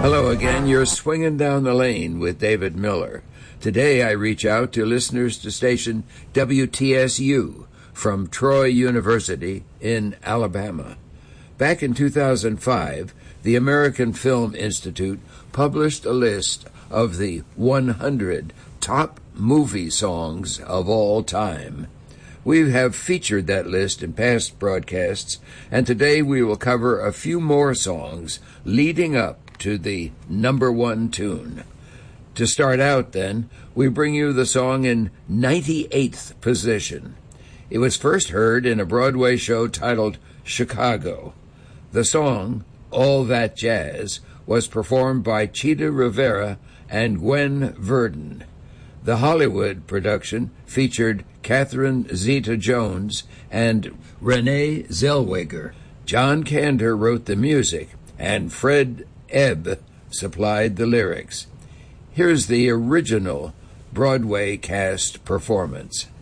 Hello again. You're swinging down the lane with David Miller. Today I reach out to listeners to station WTSU from Troy University in Alabama. Back in 2005, the American Film Institute published a list of the 100 top movie songs of all time. We have featured that list in past broadcasts, and today we will cover a few more songs leading up to the number one tune. To start out, then, we bring you the song in 98th position. It was first heard in a Broadway show titled Chicago. The song, All That Jazz, was performed by Chita Rivera and Gwen Verdon. The Hollywood production featured Catherine Zeta-Jones and Renee Zellweger. John Kander wrote the music, and Fred Ebb supplied the lyrics. Here's the original Broadway cast performance.